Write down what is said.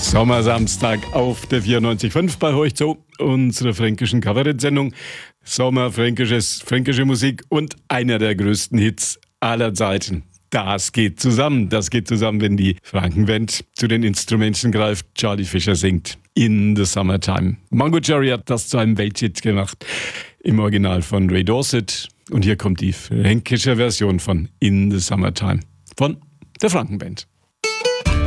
Sommersamstag auf der 94.5 bei euch zu unserer fränkischen Kabarett-Sendung. Fränkische Musik und einer der größten Hits aller Zeiten. Das geht zusammen, wenn die Frankenband zu den Instrumenten greift. Charlie Fischer singt In the Summertime. Mango Jerry hat das zu einem Welthit gemacht, im Original von Ray Dorset. Und hier kommt die fränkische Version von In the Summertime von der Frankenband.